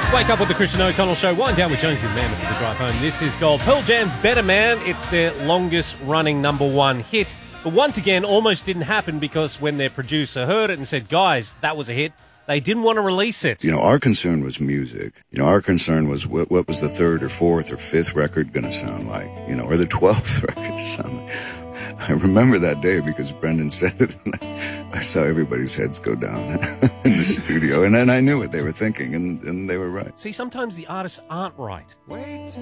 Wake up with the Christian O'Connell Show. Wind down with Jonesy the Man for the drive home. This is Gold. Pearl Jam's Better Man. It's their longest running number one hit. But once again, almost didn't happen because when their producer heard it and said, guys, that was a hit, they didn't want to release it. You know, our concern was music. You know, our concern was what was the third or fourth or fifth record going to sound like, you know, or the 12th record to sound like. I remember that day because Brendan said it, and I saw everybody's heads go down in the studio, and then I knew what they were thinking, and they were right. See, sometimes the artists aren't right.